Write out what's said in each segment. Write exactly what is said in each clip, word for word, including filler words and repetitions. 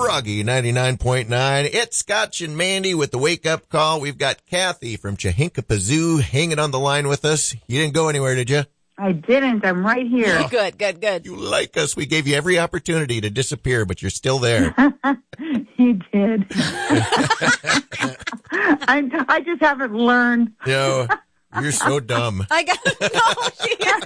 Froggy ninety-nine point nine. It's Scotch and Mandy with the wake-up call. We've got Kathy from Chehinkapazoo hanging on the line with us. You didn't go anywhere, did you? I didn't. I'm right here. Good, good, good. You like us. We gave you every opportunity to disappear, but you're still there. You did. I, I just haven't learned. No, you're so dumb. I got no, she is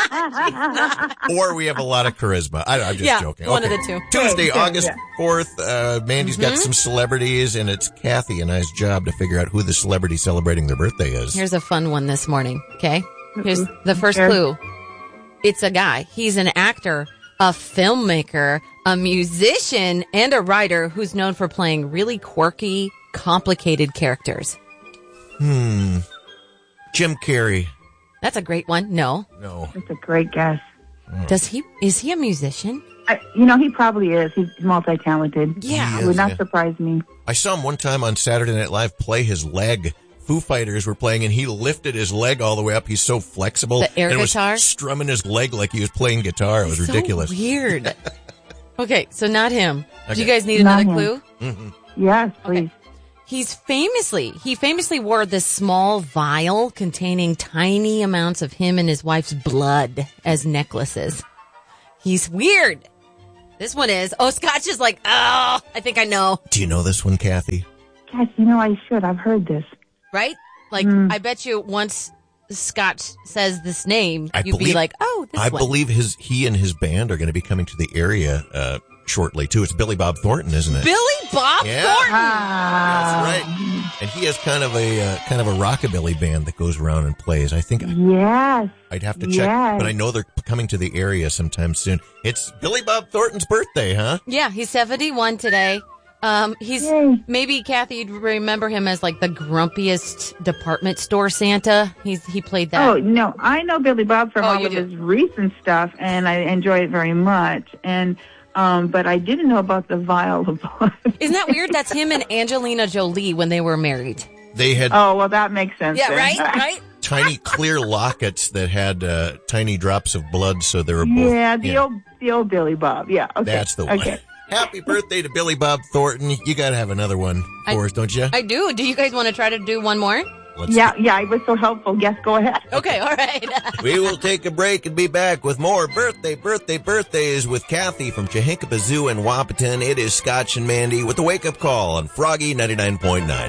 not. She's not. Or we have a lot of charisma. I, I'm just Yeah, joking. one Okay. of the two. Tuesday, Good, August yeah. fourth, uh, Mandy's got some celebrities, and it's Kathy and I's job to figure out who the celebrity celebrating their birthday is. Here's a fun one this morning, okay? Here's the first Sure. clue. It's a guy. He's an actor, a filmmaker, a musician, and a writer who's known for playing really quirky, complicated characters. Hmm. Jim Carrey. That's a great one. No. No. That's a great guess. Does he, is he a musician? I, you know, he probably is. He's multi-talented. Yeah. It would not Yeah. surprise me. I saw him one time on Saturday Night Live play his leg. Foo Fighters were playing, and he lifted his leg all the way up. He's so flexible. The air and was guitar? strumming his leg like he was playing guitar. It was So ridiculous. weird. Okay, so not him. Okay. Do you guys need Not another him. clue? hmm Yes, please. Okay. He's famously, he famously wore this small vial containing tiny amounts of him and his wife's blood as necklaces. He's weird. This one is, oh, Scotch is like, oh, I think I know. Do you know this one, Kathy? Gosh, you know, I should. I've heard this. Right? Like, Mm. I bet you once Scotch says this name, I you'd believe- be like, oh, this I one. believe his he and his band are going to be coming to the area uh, shortly, too. It's Billy Bob Thornton, isn't it? Billy Bob Yeah. Thornton. Ah, That's right. And he has kind of a uh, kind of a rockabilly band that goes around and plays. I think yes. I'd have to check, Yes. but I know they're coming to the area sometime soon. It's Billy Bob Thornton's birthday, huh? Yeah, he's seventy-one today. Um, he's Yay. maybe Kathy, you'd remember him as like the grumpiest department store Santa. He's he played that. Oh, no. I know Billy Bob from Oh, all you of do. his recent stuff, and I enjoy it very much. And um, But I didn't know about the vial of blood. Isn't that weird? That's him and Angelina Jolie when they were married. They had Oh, well, that makes sense. Yeah, then. right, right. tiny clear lockets that had uh, tiny drops of blood, so they were both. Yeah, the you know, old the old Billy Bob. Yeah, okay. That's the one. Okay. Happy birthday to Billy Bob Thornton. You got to have another one for I- us, don't you? I do. Do you guys want to try to do one more? Let's Yeah, yeah, it was so helpful. Yes, go ahead. Okay, all right. We will take a break and be back with more birthday, birthday, birthdays with Kathy from Chehinkapazoo and Wapaton. It is Scotch and Mandy with the wake-up call on Froggy ninety-nine point nine.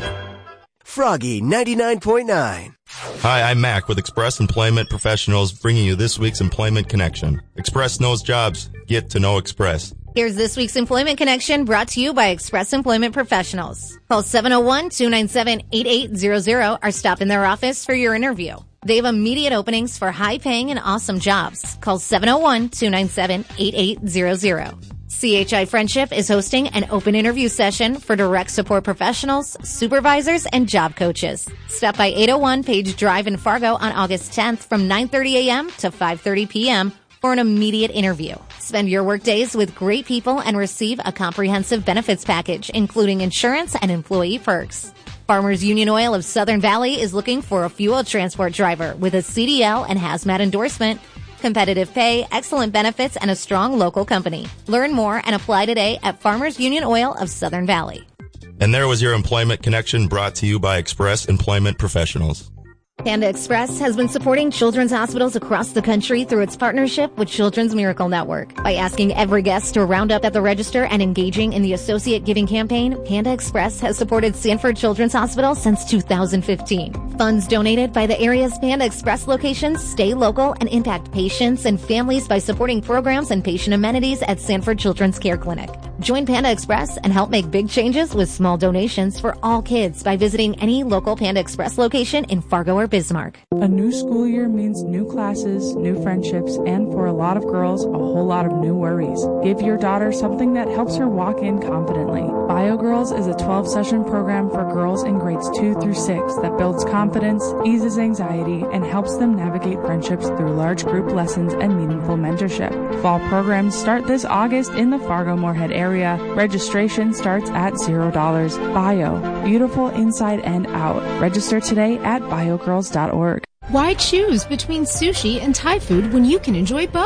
Froggy ninety-nine point nine. Hi, I'm Mac with Express Employment Professionals, bringing you this week's Employment Connection. Express knows jobs. Get to know Express. Here's this week's Employment Connection brought to you by Express Employment Professionals. Call seven oh one, two nine seven, eight eight zero zero or stop in their office for your interview. They have immediate openings for high-paying and awesome jobs. Call seven oh one, two nine seven, eight eight zero zero. C H I Friendship is hosting an open interview session for direct support professionals, supervisors, and job coaches. Stop by eight oh one Page Drive in Fargo on August tenth from nine thirty a.m. to five thirty p.m. for an immediate interview. Spend your work days with great people and receive a comprehensive benefits package, including insurance and employee perks. Farmers Union Oil of Southern Valley is looking for a fuel transport driver with a C D L and hazmat endorsement, competitive pay, excellent benefits, and a strong local company. Learn more and apply today at Farmers Union Oil of Southern Valley. And there was your Employment Connection brought to you by Express Employment Professionals. Panda Express has been supporting children's hospitals across the country through its partnership with Children's Miracle Network. By asking every guest to round up at the register and engaging in the Associate Giving campaign, Panda Express has supported Sanford Children's Hospital since two thousand fifteen. Funds donated by the area's Panda Express locations stay local and impact patients and families by supporting programs and patient amenities at Sanford Children's Care Clinic. Join Panda Express and help make big changes with small donations for all kids by visiting any local Panda Express location in Fargo or Bismarck. A new school year means new classes, new friendships, and for a lot of girls, a whole lot of new worries. Give your daughter something that helps her walk in confidently. BioGirls is a twelve-session program for girls in grades two through six that builds confidence, eases anxiety, and helps them navigate friendships through large group lessons and meaningful mentorship. Fall programs start this August in the Fargo-Moorhead area. Registration starts at zero dollars. Bio, beautiful inside and out. Register today at bio girls dot org. Why choose between sushi and Thai food when you can enjoy both?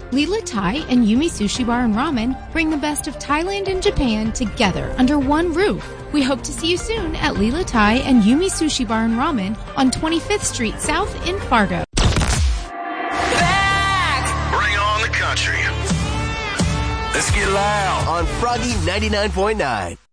Lila Thai and Yumi Sushi Bar and Ramen bring the best of Thailand and Japan together under one roof. We hope to see you soon at Lila Thai and Yumi Sushi Bar and Ramen on twenty-fifth Street South in Fargo. Back! Bring on the country. Let's get loud on Froggy ninety-nine point nine.